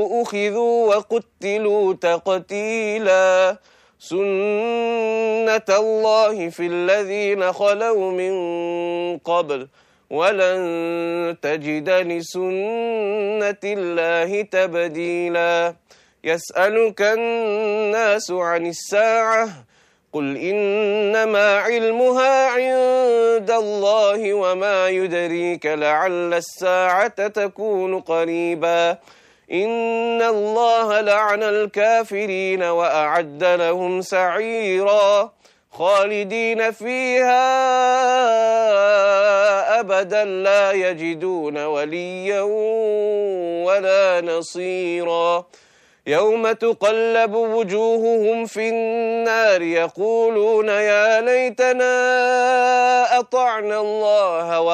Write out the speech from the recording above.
أخذوا وقتلوا تقتيلا سنة الله في الذين خلوا من قبل ولن تجد لسنة الله تبديلا يسألك الناس عن الساعة قل إنما علمها عند الله وما يدريك لعل الساعة تكون قريبا إن الله لعن الكافرين وأعد لهم سعيرا خالدين فيها أبدا لا يجدون وليا ولا نصيرا يوم تقلب وجوههم في النار يقولون يا ليتنا أطعنا الله